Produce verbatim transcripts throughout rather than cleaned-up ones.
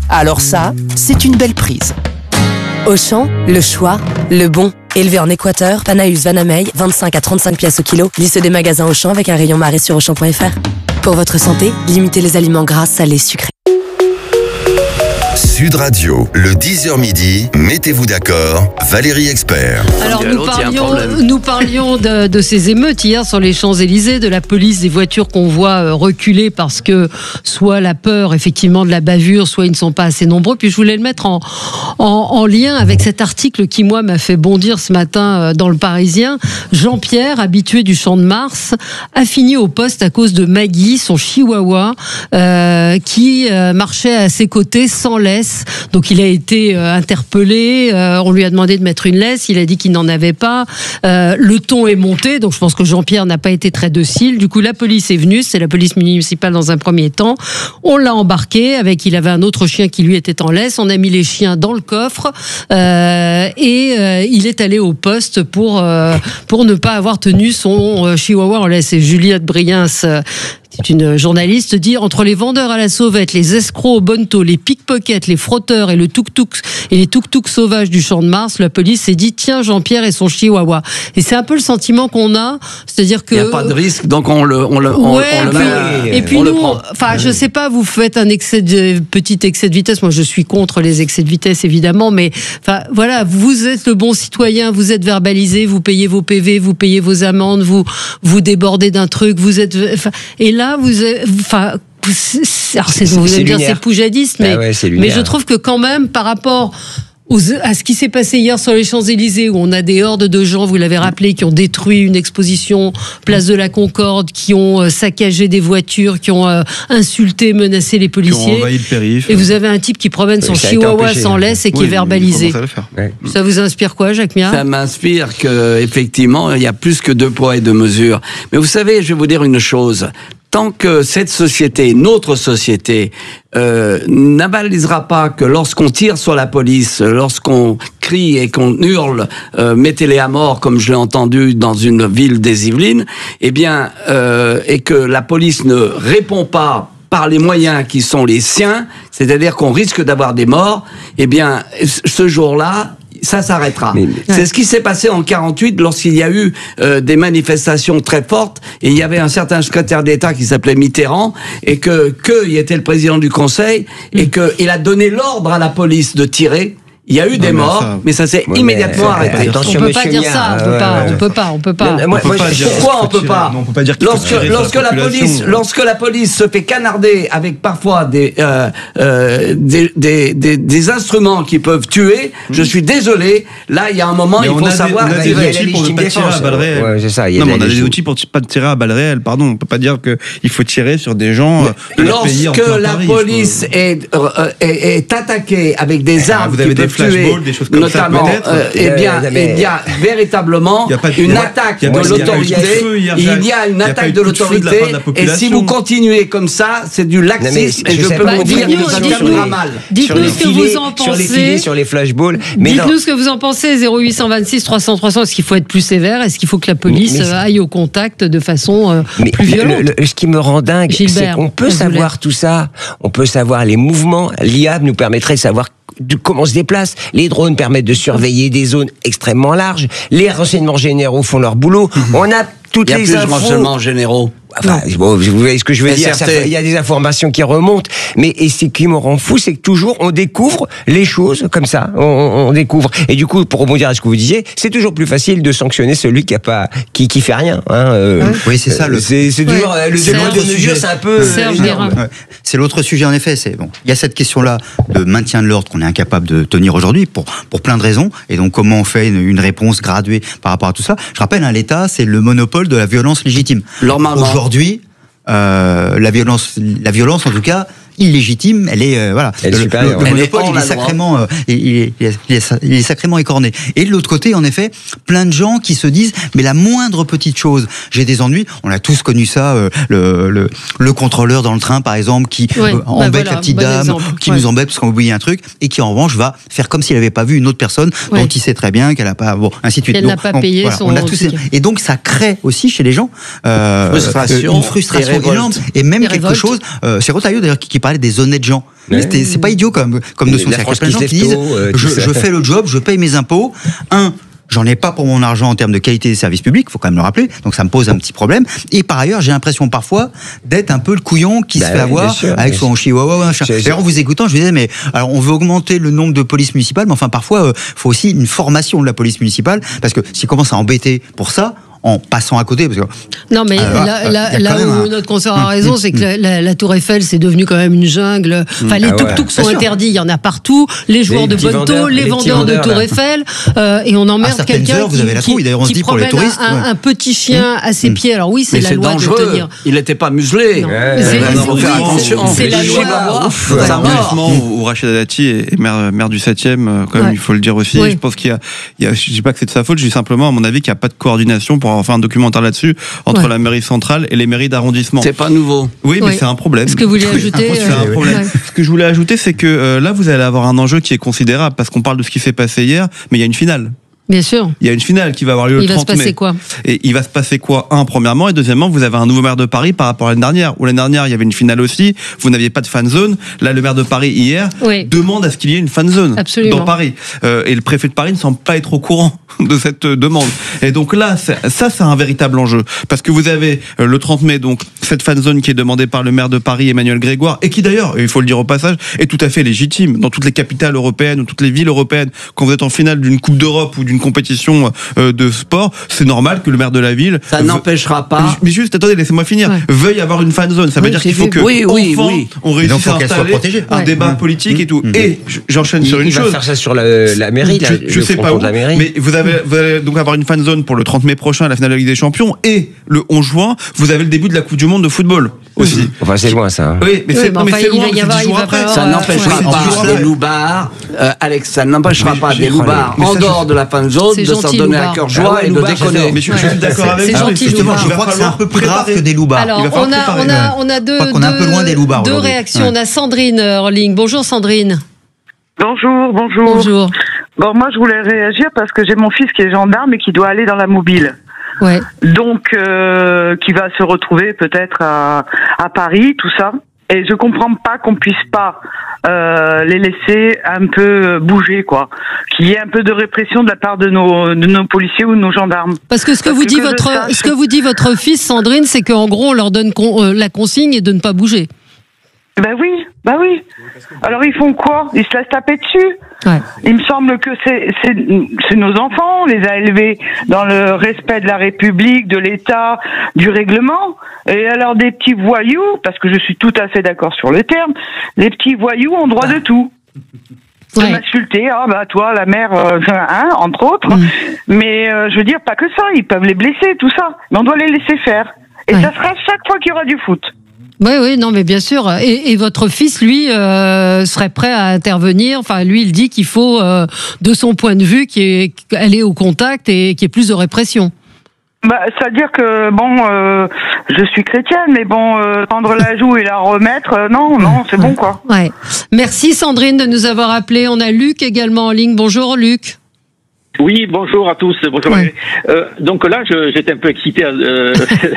Alors ça, c'est une belle prise. Auchan, le choix, le bon. Élevé en Équateur, Panaeus Vanamey, vingt-cinq à trente-cinq pièces au kilo. Liste des magasins Auchan avec un rayon marée sur auchan point f r. Pour votre santé, limitez les aliments gras, salés, sucrés. Sud Radio, le dix heures midi, mettez-vous d'accord, Valérie Expert. Alors nous parlions, nous parlions de, de ces émeutes hier sur les Champs-Élysées, de la police, des voitures qu'on voit reculer parce que soit la peur effectivement de la bavure, soit ils ne sont pas assez nombreux. Puis je voulais le mettre en, en, en lien avec cet article qui moi m'a fait bondir ce matin dans le Parisien. Jean-Pierre, habitué du Champ de Mars, a fini au poste à cause de Maggie, son chihuahua, euh, qui euh, marchait à ses côtés sans laisse. Donc il a été euh, interpellé, euh, on lui a demandé de mettre une laisse, il a dit qu'il n'en avait pas. Euh, le ton est monté, donc je pense que Jean-Pierre n'a pas été très docile. Du coup la police est venue, c'est la police municipale dans un premier temps. On l'a embarqué, avec il avait un autre chien qui lui était en laisse. On a mis les chiens dans le coffre euh, et euh, il est allé au poste pour euh, pour ne pas avoir tenu son euh, chihuahua en laisse. Et Juliette Briens, euh, c'est une journaliste, dit entre les vendeurs à la sauvette, les escrocs au bonneteau, les pickpockets, les frotteurs et le tuk-tuk et les tuk-tuk sauvages du Champ de Mars, la police s'est dit tiens Jean-Pierre et son chihuahua. Et c'est un peu le sentiment qu'on a, c'est-à-dire que il n'y a pas de risque, donc on le on le on, ouais, on le puis, met, et puis on nous, le prend. enfin je sais pas, vous faites un excès de petit excès de vitesse. Moi je suis contre les excès de vitesse évidemment, mais enfin voilà, vous êtes le bon citoyen, vous êtes verbalisé, vous payez vos P V, vous payez vos amendes, vous vous débordez d'un truc, vous êtes enfin, et là vous enfin c'est, alors c'est, c'est, vous allez me dire c'est poujadiste, mais, ah ouais, mais je trouve que quand même par rapport aux, à ce qui s'est passé hier sur les Champs-Élysées, où on a des hordes de gens, vous l'avez rappelé, qui ont détruit une exposition place de la Concorde, qui ont euh, saccagé des voitures, qui ont euh, insulté, menacé les policiers. Qui ont envahi le périph'. Et vous avez un type qui promène son chihuahua sans laisse et qui oui, est verbalisé. Ouais. Ça vous inspire quoi, Jacques Mia ? Ça m'inspire que effectivement, il y a plus que deux poids et deux mesures. Mais vous savez, je vais vous dire une chose. Tant que cette société, notre société, euh, n'avalisera pas que lorsqu'on tire sur la police, lorsqu'on crie et qu'on hurle, euh, mettez-les à mort, comme je l'ai entendu dans une ville des Yvelines, eh bien, euh, et que la police ne répond pas par les moyens qui sont les siens, c'est-à-dire qu'on risque d'avoir des morts, eh bien, ce jour-là, ça s'arrêtera. Mais, mais... C'est ce qui s'est passé en quarante-huit lorsqu'il y a eu euh, des manifestations très fortes et il y avait un certain secrétaire d'État qui s'appelait Mitterrand et que, que il était le président du Conseil et que il a donné l'ordre à la police de tirer. Il y a eu des non, morts, mais ça, mais ça s'est ouais, immédiatement arrêté. Attention, on peut pas dire ça, on peut pas, on peut pas, on peut pas. Non, moi, moi, pourquoi on peut pas ? Non, on peut pas dire lorsque lorsque la police, lorsque la police se fait canarder avec parfois des euh, euh, des, des des des instruments qui peuvent tuer, mmh. je suis désolé. Là, il y a un moment, mais il faut savoir. On a des outils pour ne pas tirer à balles réelles. Ouais, c'est ça. Non, mais on a des outils pour pas tirer à balles réelles. Pardon, on peut pas dire que il faut tirer sur des gens. Lorsque la police est est attaquée avec des armes qui peuvent flashball, des choses comme notamment, ça peut-être. Euh, eh bien, mais... il y a véritablement a de... une attaque de, de l'autorité. Il y a une attaque de l'autorité. Et si vous continuez comme ça, c'est du laxisme. Et je peux vous dire que ça durera mal. Dites-nous ce que vous en pensez. Sur les filets, sur les flashballs. Dites-nous ce que vous en pensez. zéro huit cent vingt-six trois cents trois cents. Est-ce qu'il faut être plus sévère ? Est-ce qu'il faut que la police aille au contact de façon plus violente ? Ce qui me rend dingue, c'est qu'on peut savoir tout ça. On peut savoir les mouvements. L'I A nous permettrait de savoir comment se déplacent. Les drones permettent de surveiller des zones extrêmement larges. Les renseignements généraux font leur boulot. Mmh. On a toutes les infos. Il y a plus de renseignements généraux. Enfin, bon, vous voyez ce que je veux dire. Ça, il y a des informations qui remontent, mais et ce qui me rend fou, c'est que toujours on découvre les choses comme ça. On, on découvre. Et du coup, pour rebondir à ce que vous disiez, c'est toujours plus facile de sanctionner celui qui a pas, qui qui fait rien. Hein, euh, ouais. Oui, c'est ça. Le... C'est, c'est toujours ouais. le débat de mesure, c'est un peu. Ouais. C'est l'autre sujet en effet. C'est bon. Il y a cette question-là de maintien de l'ordre qu'on est incapable de tenir aujourd'hui pour pour plein de raisons. Et donc, comment on fait une, une réponse graduée par rapport à tout ça ? Je rappelle, hein, l'État, c'est le monopole de la violence légitime. Aujourd'hui, euh, la violence, la violence en tout cas illégitime, elle est euh, voilà. Elle est le, le, le monopole, il est sacrément, euh, il, est, il, est, il est sacrément écorné. Et de l'autre côté, en effet, plein de gens qui se disent, mais la moindre petite chose, j'ai des ennuis. On a tous connu ça, euh, le, le le contrôleur dans le train, par exemple, qui ouais, euh, embête bah voilà, la petite dame, exemple. qui ouais. nous embête parce qu'on oublie un truc, et qui en revanche va faire comme s'il n'avait pas vu une autre personne ouais. dont il sait très bien qu'elle a pas, bon, ainsi de suite. Elle donc, n'a pas on, payé voilà, son. On a tous ces... Et donc ça crée aussi chez les gens euh, frustration, une frustration énorme, et même et quelque révolte. chose. Euh, c'est Rotaillot d'ailleurs qui, qui parlait des honnêtes gens. Ouais. C'est pas idiot comme, comme notion. Il y a plein de gens qui disent euh, je, je fais le job, je paye mes impôts. Un, j'en ai pas pour mon argent en termes de qualité des services publics, faut quand même le rappeler, donc ça me pose un petit problème. Et par ailleurs, j'ai l'impression parfois d'être un peu le couillon qui bah se fait oui, avoir sûr, avec son chihuahua. D'ailleurs, en vous écoutant, je me disais, mais alors on veut augmenter le nombre de polices municipales, mais enfin parfois, il euh, faut aussi une formation de la police municipale, parce que s'ils commencent à embêter pour ça, en passant à côté. Parce que, non, mais euh, là, là, là où un... notre consoeur a raison, mmh, c'est que la, la, la Tour Eiffel, c'est devenu quand même une jungle. Enfin, les ah tuk-tuks ouais, sont interdits, il y en a partout. Les joueurs les de bonneto, les, les vendeurs de Tour Eiffel, euh, et on emmerde quelqu'un qui, qui, qui, qui promène un, ouais. un petit chien mmh. à ses pieds. Alors oui, c'est la loi dangereux. de tenir. Il n'était pas muselé. C'est la loi. Honnêtement, où Rachida Dati est maire du septième, quand même, il faut le dire aussi. Je pense qu'il y a, je dis pas que c'est de sa faute, je dis simplement, à mon avis, qu'il n'y a pas de coordination pour avoir fait un documentaire là-dessus entre ouais. la mairie centrale et les mairies d'arrondissement. C'est pas nouveau. Oui, mais oui. c'est un problème. Ce que vous voulez ajouter, c'est un problème. Ouais. Ce que je voulais ajouter, c'est que euh, là, vous allez avoir un enjeu qui est considérable parce qu'on parle de ce qui s'est passé hier, mais il y a une finale. Bien sûr. Il y a une finale qui va avoir lieu le trente mai. Il va se passer quoi ? Et il va se passer quoi ? Un, premièrement, et deuxièmement, vous avez un nouveau maire de Paris par rapport à l'année dernière. Où l'année dernière, il y avait une finale aussi, vous n'aviez pas de fan zone. Là, le maire de Paris, hier, oui. demande à ce qu'il y ait une fan zone Absolument. Dans Paris. Euh, et le préfet de Paris ne semble pas être au courant de cette demande. Et donc là, ça, c'est un véritable enjeu. Parce que vous avez euh, le trente mai, donc, cette fan zone qui est demandée par le maire de Paris, Emmanuel Grégoire, et qui d'ailleurs, il faut le dire au passage, est tout à fait légitime. Dans toutes les capitales européennes ou toutes les villes européennes, quand vous êtes en finale d'une Coupe d'Europe ou d'une compétition de sport, c'est normal que le maire de la ville... Ça ve... n'empêchera pas... Mais juste, attendez, laissez-moi finir. Ouais. Veuille avoir une fan zone. Ça veut oui, dire qu'il faut que oui, oui, enfin, oui. on réussisse à installer un ouais. débat mmh. politique mmh. et tout. Mmh. Et j'enchaîne il, sur une il chose. Il va faire ça sur la, la mairie, je, la, je sais pas où, mais vous, avez, vous allez donc avoir une fan zone pour le trente mai prochain à la finale de la Ligue des Champions, et le onze juin, vous avez le début de la Coupe du Monde de football aussi. Mmh. Enfin, c'est loin ça. Oui, mais c'est loin, c'est dix jours après. Ça n'empêchera pas des loupards, Alex, ça n'empêchera pas des loupards en dehors de la fan zone de s'en donner à cœur joie et de déconner. Mais je, ouais. je suis d'accord avec vous. Justement, je crois que c'est un peu plus grave que des loupards. Alors, on a, on a, on a deux, on est un peu loin des loupards. Deux réactions. Ouais. On a Sandrine en ligne. Bonjour Sandrine. Bonjour, bonjour. Bonjour. Bon, moi je voulais réagir parce que j'ai mon fils qui est gendarme et qui doit aller dans la mobile. Ouais. Donc, euh, qui va se retrouver peut-être à, à Paris, tout ça. Et je comprends pas qu'on puisse pas euh, les laisser un peu bouger, quoi. Qu'il y ait un peu de répression de la part de nos, de nos policiers ou de nos gendarmes. Parce que ce que, Parce vous, que dit que votre, sache... ce que vous dit votre fils, Sandrine, c'est qu'en gros, on leur donne con, euh, la consigne et de ne pas bouger. Ben oui, ben oui. Alors ils font quoi ? Ils se laissent taper dessus. Ouais. Il me semble que c'est, c'est, c'est nos enfants, on les a élevés dans le respect de la République, de l'État, du règlement. Et alors des petits voyous, parce que je suis tout à fait d'accord sur le terme, les petits voyous ont droit de tout. De ouais. m'insulter, ah bah toi la mère, euh, hein, entre autres. Mmh. Mais euh, je veux dire, pas que ça, ils peuvent les blesser, tout ça. Mais on doit les laisser faire. Et ouais. ça sera chaque fois qu'il y aura du foot. Oui, oui, non, mais bien sûr. Et, et votre fils, lui, euh, serait prêt à intervenir. Enfin, lui, il dit qu'il faut, euh, de son point de vue, qu'il y ait, aller au contact et qu'il y ait plus de répression. Bah, c'est-à-dire que, bon, euh, je suis chrétienne, mais bon, euh, tendre la joue et la remettre, euh, non, non, c'est bon, quoi. Ouais. Merci Sandrine de nous avoir appelé. On a Luc également en ligne. Bonjour Luc. Oui, bonjour à tous. Bonjour. Ouais. Euh, donc là, je, j'étais un peu excité euh,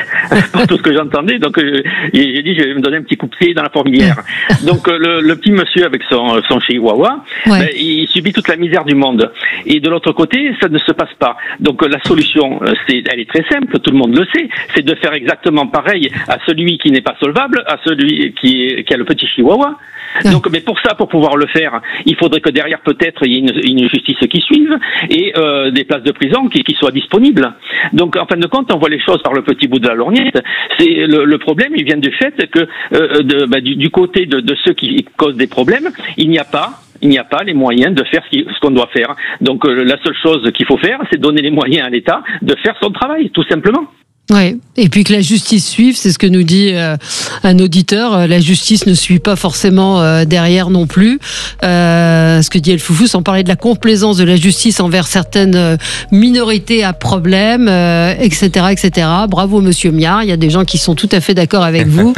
par tout ce que j'entendais. Donc euh, j'ai dit, je vais me donner un petit coup de pied dans la fourmilière. Donc euh, le, le petit monsieur avec son, son chihuahua, ouais. ben, il subit toute la misère du monde. Et de l'autre côté, ça ne se passe pas. Donc euh, la solution, c'est, elle est très simple, tout le monde le sait, c'est de faire exactement pareil à celui qui n'est pas solvable, à celui qui, est, qui a le petit chihuahua. Ouais. Donc, mais pour ça, pour pouvoir le faire, il faudrait que derrière peut-être il y ait une, une justice qui suive et euh, des places de prison qui, qui soient disponibles. Donc, en fin de compte, on voit les choses par le petit bout de la lorgnette. C'est le, le problème, il vient du fait que euh, de, bah, du, du côté de, de ceux qui causent des problèmes, il n'y a pas. Il n'y a pas les moyens de faire ce qu'on doit faire. Donc, euh, la seule chose qu'il faut faire, c'est donner les moyens à l'État de faire son travail, tout simplement. Oui, et puis que la justice suive, c'est ce que nous dit euh, un auditeur. La justice ne suit pas forcément euh, derrière non plus. Euh, ce que dit El Foufou, sans parler de la complaisance de la justice envers certaines minorités à problème, euh, et cetera, et cetera. Bravo, Monsieur Miard. Il y a des gens qui sont tout à fait d'accord avec vous.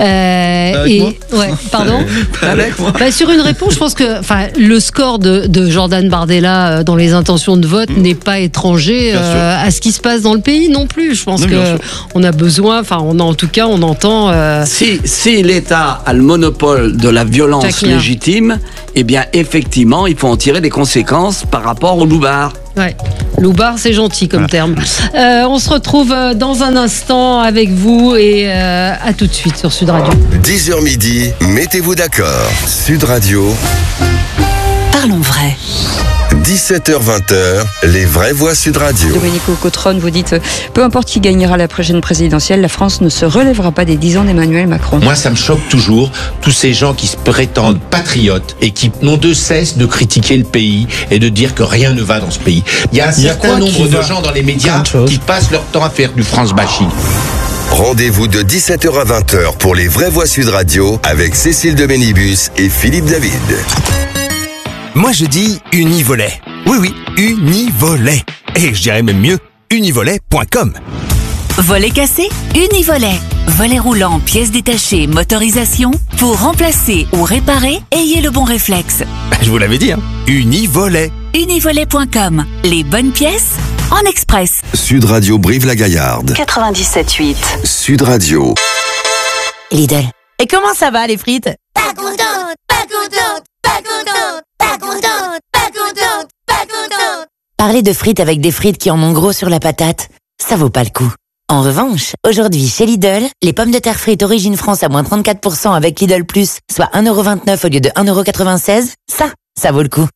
Euh, avec et moi ouais, pardon. Avec moi. Bah, sur une réponse, je pense que, enfin, le score de, de Jordan Bardella dans les intentions de vote mmh. n'est pas étranger euh, à ce qui se passe dans le pays non plus. Je pense non, que que on a besoin, enfin, on a, en tout cas, on entend. Euh... Si, si l'État a le monopole de la violence Jacqueline. légitime, eh bien, effectivement, il faut en tirer des conséquences par rapport au loupard. Ouais, loupard, c'est gentil comme voilà. terme. Euh, on se retrouve dans un instant avec vous et euh, à tout de suite sur Sud Radio. dix heures midi, mettez-vous d'accord. Sud Radio. Parlons vrai. dix-sept heures vingt, les vraies voix Sud Radio. Domenico Cotron, vous dites, peu importe qui gagnera la prochaine présidentielle, la France ne se relèvera pas des dix ans d'Emmanuel Macron. Moi, ça me choque toujours, tous ces gens qui se prétendent patriotes et qui n'ont de cesse de critiquer le pays et de dire que rien ne va dans ce pays. Il y a un Il y a certain nombre de gens dans les médias qui passent leur temps à faire du France-bashing. Rendez-vous de dix-sept heures à vingt heures pour les vraies voix Sud Radio avec Cécile de Ménibus et Philippe David. Moi je dis Univolet. Oui oui, Univolet. Et je dirais même mieux, univolet point com. Volet cassé, Univolet. Volet roulant, pièces détachées, motorisation. Pour remplacer ou réparer, ayez le bon réflexe. Je vous l'avais dit, hein. Univolet. Univolet point com. Les bonnes pièces en express. Sud Radio Brive-la-Gaillarde. quatre-vingt-dix-sept huit. Sud Radio. Lidl. Et comment ça va les frites? Pas contente, pas contente, pas contente, pas contente, pas contente, pas contente. Parler de frites avec des frites qui en ont gros sur la patate, ça vaut pas le coup. En revanche, aujourd'hui chez Lidl, les pommes de terre frites Origine France à moins trente-quatre pour cent avec Lidl Plus, soit un euro vingt-neuf au lieu de un euro quatre-vingt-seize, ça, ça vaut le coup.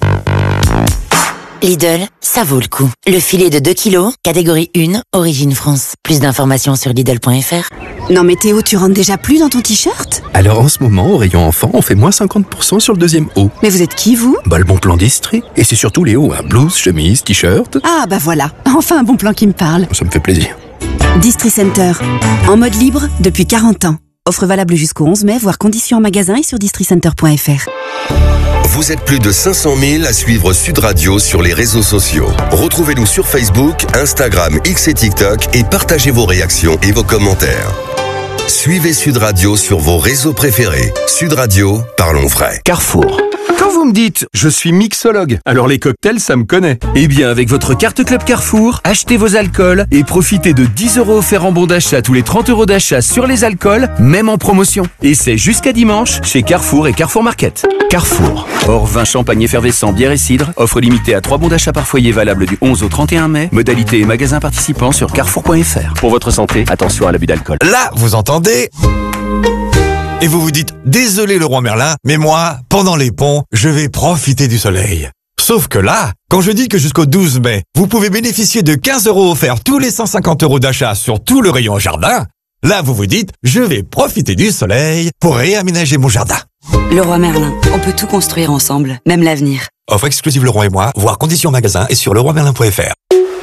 Lidl, ça vaut le coup. Le filet de deux kilos, catégorie un, Origine France. Plus d'informations sur Lidl point F R. Non mais Théo, tu rentres déjà plus dans ton t-shirt? Alors en ce moment, au rayon enfant, on fait moins cinquante pour cent sur le deuxième haut. Mais vous êtes qui, vous? Bah le bon plan d'Istrie. Et c'est surtout les hauts, hein. Blouse, chemise, t-shirt. Ah bah voilà, enfin un bon plan qui me parle. Ça me fait plaisir. Distri Center, en mode libre depuis quarante ans. Offre valable jusqu'au onze mai, voire conditions en magasin et sur districenter point F R. Vous êtes plus de cinq cent mille à suivre Sud Radio sur les réseaux sociaux. Retrouvez-nous sur Facebook, Instagram, X et TikTok et partagez vos réactions et vos commentaires. Suivez Sud Radio sur vos réseaux préférés. Sud Radio, parlons vrai. Carrefour. Quand vous me dites « je suis mixologue », alors les cocktails, ça me connaît. Eh bien, avec votre carte Club Carrefour, achetez vos alcools et profitez de dix euros offerts en bon d'achat tous les trente euros d'achat sur les alcools, même en promotion. Et c'est jusqu'à dimanche chez Carrefour et Carrefour Market. Carrefour. Hors vin, champagne effervescent, bière et cidre. Offre limitée à trois bons d'achat par foyer valable du onze au trente et un mai. Modalité et magasins participants sur carrefour point F R. Pour votre santé, attention à l'abus d'alcool. Là, vous entendez ? Et vous vous dites, désolé le roi Merlin, mais moi, pendant les ponts, je vais profiter du soleil. Sauf que là, quand je dis que jusqu'au douze mai, vous pouvez bénéficier de quinze euros offerts tous les cent cinquante euros d'achat sur tout le rayon jardin, là vous vous dites, je vais profiter du soleil pour réaménager mon jardin. Le roi Merlin, on peut tout construire ensemble, même l'avenir. Offre exclusive Le Roi et moi, voir conditions magasin et sur le roi merlin point F R.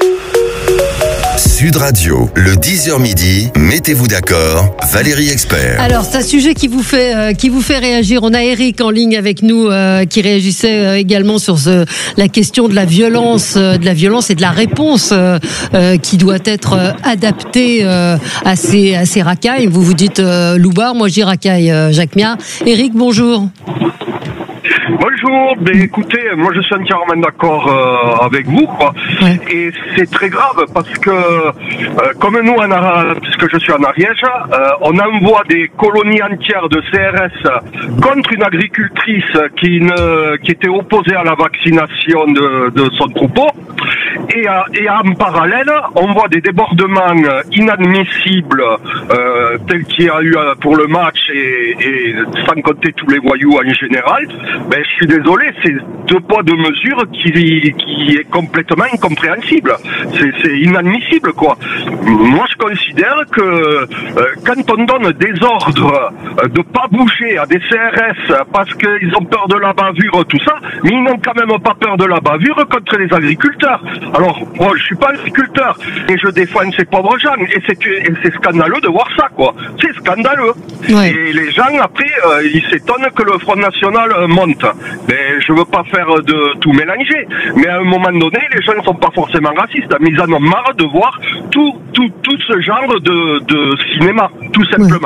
Sud Radio, le dix heures midi, mettez-vous d'accord, Valérie Expert. Alors, c'est un sujet qui vous fait euh, qui vous fait réagir. On a Eric en ligne avec nous euh, qui réagissait euh, également sur ce, la question de la violence, euh, de la violence et de la réponse euh, euh, qui doit être euh, adaptée euh, à ces à ces racailles. Vous vous dites euh, loupard, moi je dis racaille, euh, Jacques Mia. Eric, bonjour. Bonjour, ben écoutez, moi je suis entièrement d'accord euh, avec vous, quoi. Ouais. Et c'est très grave parce que, euh, comme nous, en Ar- puisque je suis en Ariège, euh, on envoie des colonies entières de C R S contre une agricultrice qui, ne, qui était opposée à la vaccination de, de son troupeau. Et, à, et en parallèle, on voit des débordements inadmissibles euh, tels qu'il y a eu pour le match et, et sans compter tous les voyous en général. Ben, je suis désolé, c'est deux poids, deux mesures qui, qui est complètement incompréhensible. C'est, c'est inadmissible, quoi. Moi, je considère que euh, quand on donne des ordres euh, de pas bouger à des C R S parce qu'ils ont peur de la bavure, tout ça, mais ils n'ont quand même pas peur de la bavure contre les agriculteurs. Alors, moi, je suis pas agriculteur, et je défends ces pauvres gens, et c'est, et c'est scandaleux de voir ça, quoi. C'est scandaleux. Ouais. Et les gens, après, euh, ils s'étonnent que le Front National euh, monte. Mais je veux pas faire de tout mélanger. Mais à un moment donné, les gens ne sont pas forcément racistes, mais ils en ont marre de voir tout, tout, tout ce genre de, de cinéma, tout simplement. Ouais.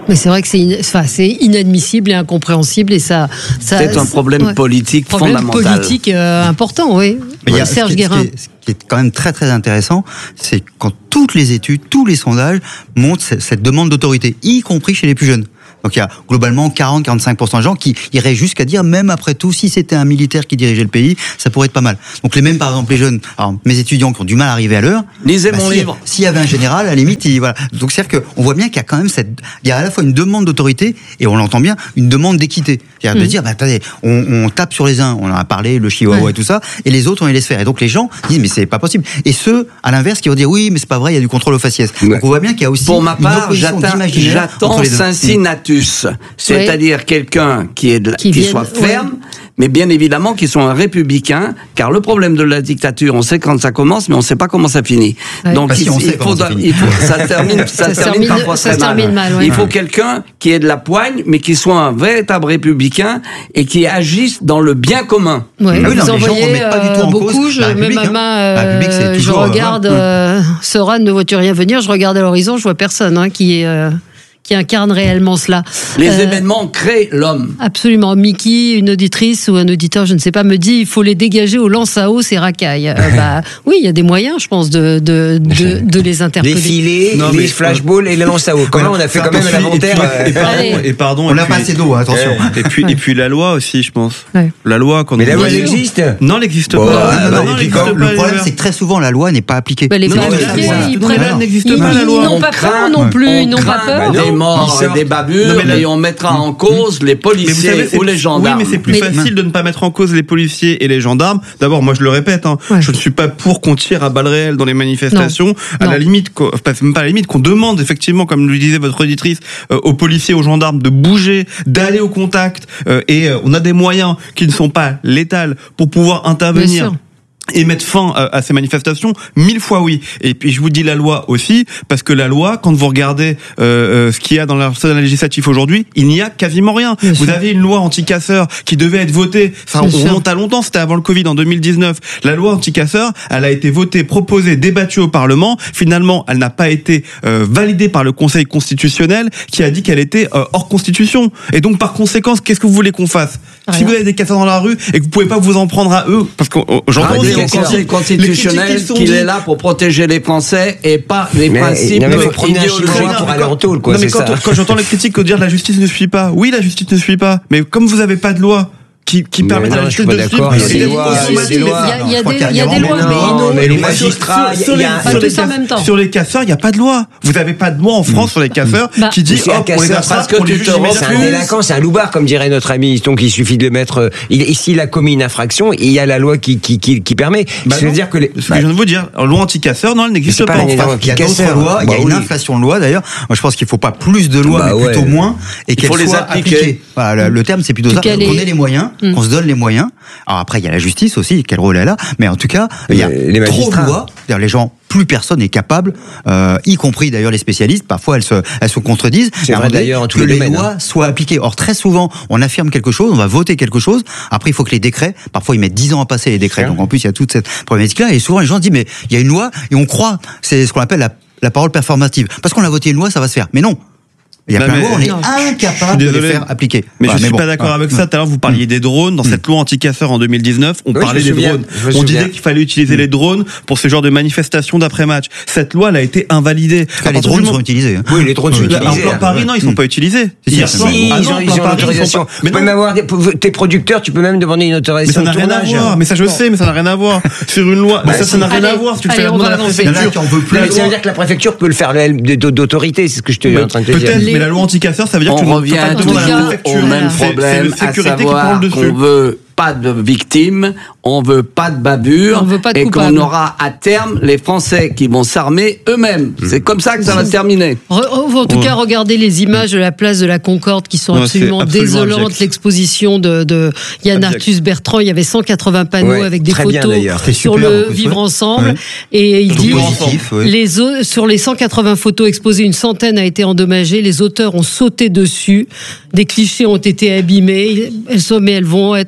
Mais c'est vrai que c'est, in... enfin, c'est inadmissible et incompréhensible et ça. ça c'est un problème ouais. politique problème fondamental. Problème politique euh, important, oui. Mais il y a, Serge ce qui, Guérin. Ce qui, est, ce qui est quand même très très intéressant, c'est quand toutes les études, tous les sondages montrent cette, cette demande d'autorité, y compris chez les plus jeunes. Donc il y a globalement quarante à quarante-cinq pour cent de gens qui iraient jusqu'à dire, même après tout, si c'était un militaire qui dirigeait le pays, ça pourrait être pas mal. Donc les mêmes, par exemple, les jeunes, alors, mes étudiants qui ont du mal à arriver à l'heure, lisez bah, mon si, livre. S'il y avait un général, à la limite, il, voilà. Donc c'est-à-dire qu'on voit bien qu'il y a quand même cette, il y a à la fois une demande d'autorité et on l'entend bien, une demande d'équité. C'est-à-dire mmh. de dire, bah, attendez, on, on tape sur les uns, on en a parlé, le chihuahua ouais. et tout ça, et les autres on les laisse faire. Et donc les gens disent, mais c'est pas possible. Et ceux, à l'inverse, qui vont dire, oui, mais c'est pas vrai, il y a du contrôle au faciès. Ouais. Donc on voit bien qu'il y a aussi pour ma part, une j'attends, j'attends Cincinnatus. C'est-à-dire oui. quelqu'un qui, est de, qui, qui soit ferme, ouais. mais bien évidemment qui soit un républicain, car le problème de la dictature, on sait quand ça commence, mais on ne sait pas comment ça finit. Ouais. Donc il, il, faut, ça, il faut, ça termine, ça ça termine termine, parfois ça très mal. mal ouais. Il faut quelqu'un qui ait de la poigne, mais qui soit un véritable républicain et qui agisse dans le bien commun. Ouais. Ah oui, vous non, en voyez euh, beaucoup. Je, même à ma, euh, je regarde euh, Sora, ne vois-tu rien venir. Je regarde à l'horizon, je vois personne hein, qui est. Euh, qui incarne réellement cela. Les euh, événements créent l'homme. Absolument. Mickey, une auditrice ou un auditeur, je ne sais pas, me dit il faut les dégager au lance à eau, ces racailles. Euh, bah, oui, il y a des moyens, je pense, de, de, de, de les interpeller. Les filets, non, les flashballs et les lance à eau. Quand même, on a fait quand même un inventaire. Et, et, pardon, et pardon. On n'a pas assez d'eau, attention. Et, et, puis, ouais. et puis la loi aussi, je pense. Ouais. La loi, quand Mais la loi, elle existe. Non, elle n'existe bon, pas. Non, non, non, non, le problème, c'est que très souvent, la loi n'est pas appliquée. Elle n'est pas appliquée. Elle n'existe pas, la loi. Ils n'ont pas peur non plus. Ils n'ont pas peur. Des morts, des bavures, mais, la... mais on mettra en cause les policiers savez, ou les gendarmes. Oui, mais c'est plus mais... facile de ne pas mettre en cause les policiers et les gendarmes. D'abord, moi je le répète, hein, ouais. je ne suis pas pour qu'on tire à balles réelles dans les manifestations. Non. À non. la limite, même pas à la limite, qu'on demande effectivement, comme le disait votre auditrice, euh, aux policiers, aux gendarmes de bouger, d'aller au contact. Euh, et euh, on a des moyens qui ne sont pas létals pour pouvoir intervenir. Et mettre fin à ces manifestations, mille fois oui. Et puis je vous dis la loi aussi, parce que la loi, quand vous regardez euh, ce qu'il y a dans l'arsenal législatif aujourd'hui, il n'y a quasiment rien. Bien vous sûr. Avez une loi anti-casseurs qui devait être votée, ça on remonte à longtemps, c'était avant le Covid, en deux mille dix-neuf. La loi anti-casseurs, elle a été votée, proposée, débattue au Parlement. Finalement, elle n'a pas été euh, validée par le Conseil constitutionnel, qui a dit qu'elle était euh, hors constitution. Et donc par conséquent, qu'est-ce que vous voulez qu'on fasse ? Rien. Si vous avez des casseurs dans la rue et que vous pouvez pas vous en prendre à eux, parce que euh, j'entends ah, le Conseil constitutionnel qu'il dit... est là pour protéger les Français et pas les mais, principes idéologiques pour aller en tôle, quoi. Non, mais quand, ça. quand j'entends les critiques dire la justice ne suit pas, oui, la justice ne suit pas, mais comme vous n'avez pas de loi qui, qui permet à la justice de suivre, il y a des lois, il y a des lois, il y a des, il y a des lois, mais, mais les magistrats, sur, sur, les, sur, les, en même temps. Sur les casseurs, il n'y a pas de loi. Vous n'avez pas de loi en France mmh. sur les casseurs bah, qui dit hop, on les attrape, on les juge. C'est un délinquant, c'est un loupard, comme dirait notre ami. Donc il suffit de le mettre. Et s'il a commis une infraction, il y a la loi qui qui qui, qui permet. Bah je veux dire que les. Ce que je viens de vous dire, loi anti-casseur, non, elle n'existe pas. Il y a d'autres lois. Il y a une inflation de lois d'ailleurs. Moi, je pense qu'il ne faut pas plus de lois, mais plutôt moins, et qu'elles soient appliquées. Voilà, le terme, c'est plutôt ça. Qu'on ait les moyens, qu'on se donne les moyens. Alors après, il y a la justice aussi, quel rôle elle a, mais en tout cas, il y a les trop de lois, c'est-à-dire les gens, plus personne n'est capable, euh, y compris d'ailleurs les spécialistes, parfois elles se, elles se contredisent, c'est vrai d'ailleurs en tous que les, les domaines, lois hein. soient appliquées. Or très souvent, on affirme quelque chose, on va voter quelque chose, après il faut que les décrets, parfois ils mettent dix ans à passer les décrets, donc en plus il y a toute cette problématique-là, et souvent les gens se disent, mais il y a une loi, et on croit, c'est ce qu'on appelle la, la parole performative, parce qu'on a voté une loi, ça va se faire, mais non. Il y a non, plein de mots, on est incapable de les faire appliquer. Mais voilà, je ne suis bon, pas d'accord voilà. avec ça. Tout à l'heure, vous parliez des drones. Dans mmh. cette loi anti-casseurs en deux mille dix-neuf, on oui, parlait des souviens, drones. On disait qu'il fallait utiliser mmh. les drones pour ce genre de manifestations d'après-match. Cette loi, elle a été invalidée. Ah, les drones sont utilisés. Hein. Oui, les drones sont utilisés. En plan Paris, non, ils ne sont pas utilisés. Si, ils ont l'autorisation. Tu peux même avoir tes producteurs, tu peux même demander une autorisation. Mais ça n'a rien à voir. Mais ça, je sais, mais ça n'a rien à voir. Sur une loi, mais ça, ça n'a rien à voir. Si tu le fais la demande à la préfecture. Ça veut dire que la préfecture peut le faire d'autorité, c'est ce que je te en train de te dire. Peut-être, mais la loi anti-casseurs, ça veut dire que tu revient au même problème, à savoir qu'on veut pas de victimes, on veut pas de bavures, et qu'on aura à terme les Français qui vont s'armer eux-mêmes. C'est comme ça que ça va se terminer. En tout cas, regardez les images de la place de la Concorde qui sont absolument, absolument désolantes. Abject. L'exposition de, de Yann abject. Arthus Bertrand, il y avait cent quatre-vingts panneaux ouais, avec des photos sur le vivre ensemble. Ouais. Et il dit, positif, ouais. les o- sur les cent quatre-vingts photos exposées, une centaine a été endommagée. Les auteurs ont sauté dessus. Des clichés ont été abîmés. Elles sont, mais elles vont être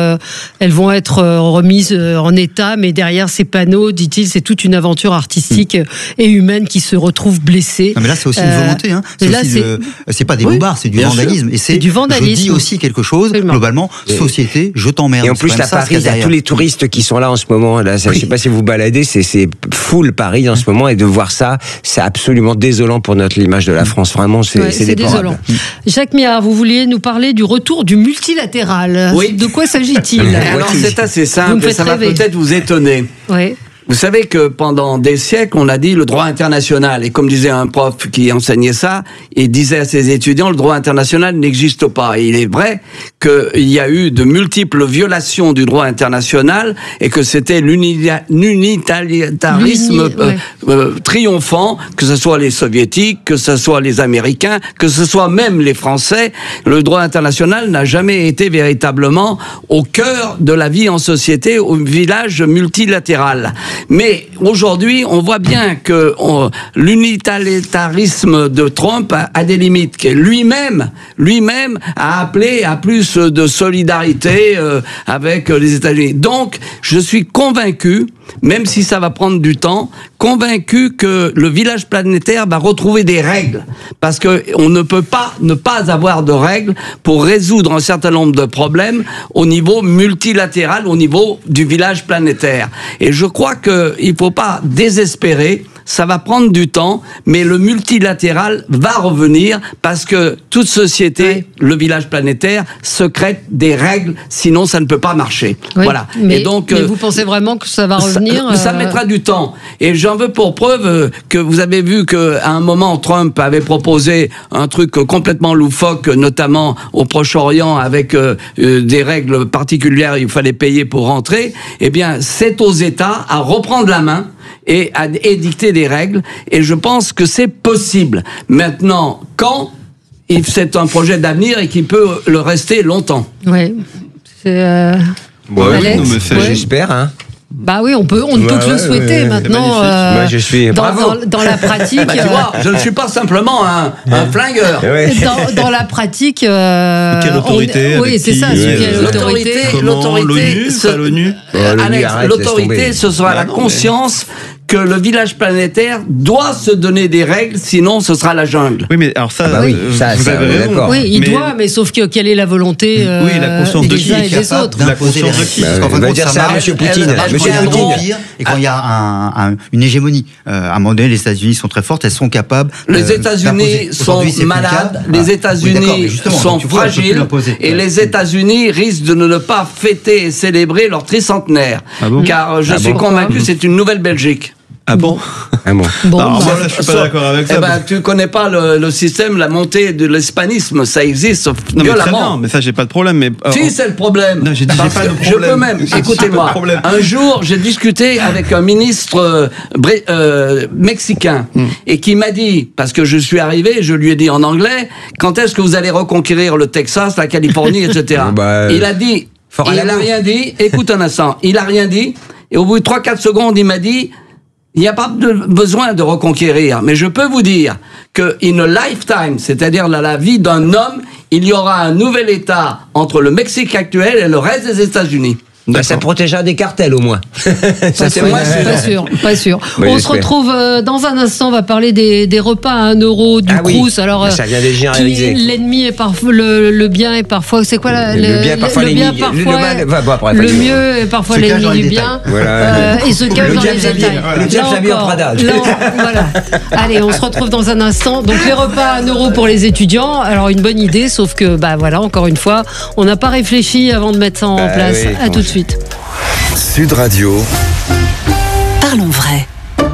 euh, elles vont être remises en état, mais derrière ces panneaux, dit-il, c'est toute une aventure artistique mmh. et humaine qui se retrouve blessée. Non, mais là, c'est aussi une volonté. Hein. C'est, là, c'est... De... c'est pas des oui, bobards, c'est du vandalisme. Sûr. Et c'est, c'est du vandalisme. Je dis aussi quelque chose. Absolument. Globalement, et société, je t'emmerde. Et en plus, à Paris, il y a tous les touristes qui sont là en ce moment. Là, ça, oui. Je sais pas si vous baladez, c'est, c'est full Paris en ce moment, et de voir ça, c'est absolument désolant pour notre l'image de la France. Vraiment, c'est, ouais, c'est, c'est désolant. Jacques Miard, vous vouliez nous parler du retour du multilatéral. Oui. De quoi s'agit-il? Alors, c'est assez simple, ça rêver. va peut-être vous étonner. Oui. Vous savez que pendant des siècles, on a dit le droit international. Et comme disait un prof qui enseignait ça, il disait à ses étudiants, le droit international n'existe pas. Et il est vrai qu'il y a eu de multiples violations du droit international et que c'était l'unitalitarisme euh, ouais. euh, triomphant, que ce soit les soviétiques, que ce soit les américains, que ce soit même les Français. Le droit international n'a jamais été véritablement au cœur de la vie en société, au village multilatéral. Mais aujourd'hui, on voit bien que on, l'unitalitarisme de Trump a, a des limites. Que lui-même, lui-même a appelé à plus de solidarité euh, avec les États-Unis. Donc, je suis convaincu, même si ça va prendre du temps, convaincu que le village planétaire va retrouver des règles. Parce que on ne peut pas ne pas avoir de règles pour résoudre un certain nombre de problèmes au niveau multilatéral, au niveau du village planétaire. Et je crois qu'il ne faut pas désespérer. Ça va prendre du temps, mais le multilatéral va revenir parce que toute société, oui. le village planétaire, secrète des règles, sinon ça ne peut pas marcher. Oui, voilà. Mais, Et donc, mais euh, vous pensez vraiment que ça va revenir ça, euh... ça mettra du temps. Et j'en veux pour preuve que vous avez vu qu'à un moment, Trump avait proposé un truc complètement loufoque, notamment au Proche-Orient, avec euh, des règles particulières, il fallait payer pour rentrer. Eh bien, c'est aux États à reprendre la main et à édicter des règles, et je pense que c'est possible. Maintenant, quand c'est un projet d'avenir et qui peut le rester longtemps. Oui, c'est... Euh... Ouais, oui, non, mais c'est... Ouais. J'espère, hein. Bah oui, on peut, on ne ouais, peut que ouais, le souhaiter ouais, maintenant. Euh, Moi, je suis dans, dans, dans la pratique, bah, tu vois, je ne suis pas simplement un, un flingueur. Ouais. Dans, dans la pratique, euh, quelle autorité? On, oui, c'est ça. Ouais, quelle l'autorité, l'autorité, l'ONU, ce, pas l'ONU. Euh, Alex, l'autorité, ce sera bah, la non, conscience. Mais... que le village planétaire doit se donner des règles, sinon ce sera la jungle. Oui, mais alors ça, ah bah oui, euh, ça, vous ça, avez raison. D'accord. Oui, il mais... doit, mais sauf que quelle est la volonté euh, oui, la conscience de qui et des autres. La conscience de qui bah, On va dire ça à Monsieur Poutine. Monsieur Poutine. Et quand il y a un, un, une hégémonie, euh, à un moment donné, les États-Unis sont très fortes, elles sont capables. Les euh, États-Unis sont malades, les États-Unis oui, sont vois, fragiles, et les États-Unis risquent de ne pas fêter et célébrer leur tricentenaire. Ah bon? Car je ah suis bon convaincu, c'est une nouvelle Belgique. Ah bon? Ah bon. bon Alors, moi, là, je suis pas d'accord avec ça. Eh ben, tu connais pas le, le système, la montée de l'hispanisme, ça existe non, violemment. Mais, très bien, mais ça, j'ai pas de problème. Mais, euh, si, c'est le problème. Non, j'ai dit, j'ai pas de problème. Je peux même, écoutez-moi, un jour, j'ai discuté avec un ministre euh, bré, euh, mexicain, mm. et qui m'a dit, parce que je suis arrivé, je lui ai dit en anglais, quand est-ce que vous allez reconquérir le Texas, la Californie, et cetera. bah, il a dit, il a rien dit, écoute un instant, il a rien dit, et au bout de trois quatre secondes, il m'a dit, il n'y a pas de besoin de reconquérir, mais je peux vous dire que in a lifetime, c'est-à-dire dans la vie d'un homme, il y aura un nouvel État entre le Mexique actuel et le reste des États-Unis. Bah, ça protégera des cartels au moins. Ça, c'est moi, pas sûr, pas sûr. Oui, on se retrouve euh, dans un instant. On va parler des, des repas à un euro du ah, Crous. Oui. Alors, ça vient des généraliser. L'ennemi est parfois le, le bien et parfois c'est quoi la, le, le bien parfois l'ennemi. Le, le, mal, bah, bah, le mieux est parfois l'ennemi du bien. Voilà. Euh, et se cache dans les détails. Le diable s'habille en Prada. Voilà. Allez, on se retrouve dans un instant. Donc les repas à un euro pour les étudiants. Alors une bonne idée, sauf que bah voilà, encore une fois, on n'a pas réfléchi avant de mettre ça en bah, place. Oui, à tout de suite. Sud Radio. Parlons vrai.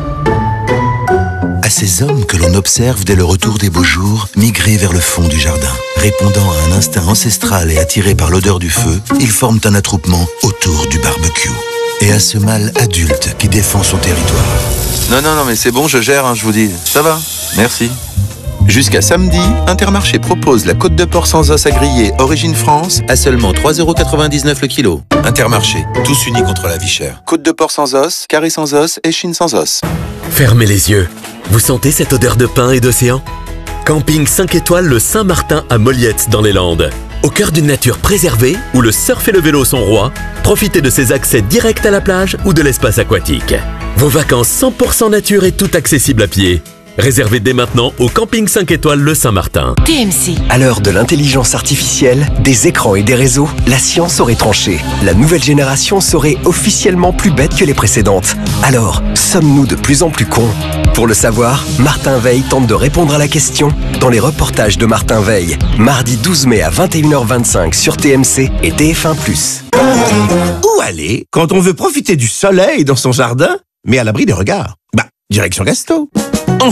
À ces hommes que l'on observe dès le retour des beaux jours migrer vers le fond du jardin. Répondant à un instinct ancestral et attirés par l'odeur du feu, ils forment un attroupement autour du barbecue. Et à ce mâle adulte qui défend son territoire. Non, non, non, mais c'est bon, je gère, hein, je vous dis. Ça va, merci. Jusqu'à samedi, Intermarché propose la côte de porc sans os à griller Origine France à seulement trois euros quatre-vingt-dix-neuf le kilo. Intermarché, tous unis contre la vie chère. Côte de porc sans os, carré sans os et chine sans os. Fermez les yeux. Vous sentez cette odeur de pain et d'océan ? Camping cinq étoiles le Saint-Martin à Molliette dans les Landes. Au cœur d'une nature préservée, où le surf et le vélo sont rois, profitez de ces accès directs à la plage ou de l'espace aquatique. Vos vacances cent pour cent nature et tout accessible à pied. Réservez dès maintenant au Camping cinq étoiles le Saint-Martin. T M C. À l'heure de l'intelligence artificielle, des écrans et des réseaux, la science aurait tranché. La nouvelle génération serait officiellement plus bête que les précédentes. Alors, sommes-nous de plus en plus cons? Pour le savoir, Martin Veil tente de répondre à la question dans les reportages de Martin Veil. Mardi douze mai à vingt et une heures vingt-cinq sur T M C et T F un plus. Où aller quand on veut profiter du soleil dans son jardin, mais à l'abri des regards? Bah, direction Gasto.